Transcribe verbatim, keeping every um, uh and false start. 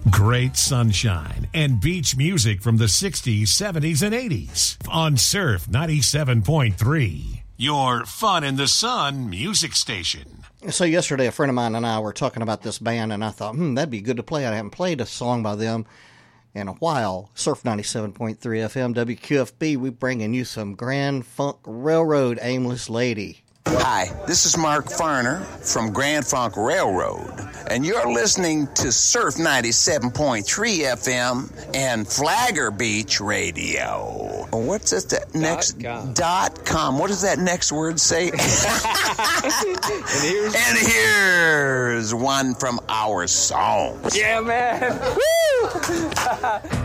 Great sunshine and beach music from the sixties, seventies, and eighties on Surf ninety-seven point three. Your fun in the sun music station. So yesterday, a friend of mine and I were talking about this band, and I thought, hmm, that'd be good to play. I haven't played a song by them in a while. Surf ninety-seven point three F M, W Q F B, we bringing you some Grand Funk Railroad, Aimless Lady. Hi, this is Mark Farner from Grand Funk Railroad, and you're listening to Surf ninety-seven point three F M and Flagger Beach Radio. What's that, that next? Com. Dot com. What does that next word say? and, here's, and here's one from our song. Yeah, man. Woo!